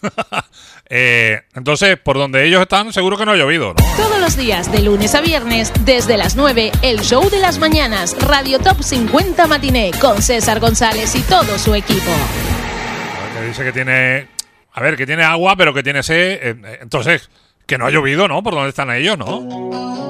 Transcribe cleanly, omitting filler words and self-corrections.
Entonces, por donde ellos están, seguro que no ha llovido, ¿no? Todos los días, de lunes a viernes, desde las 9, el show de las mañanas, Radio Top 50 Matiné, con César González y todo su equipo. Que dice que tiene... A ver, que tiene agua, pero que tiene sed. Entonces, que no ha llovido, ¿no? Por donde están ellos, ¿no?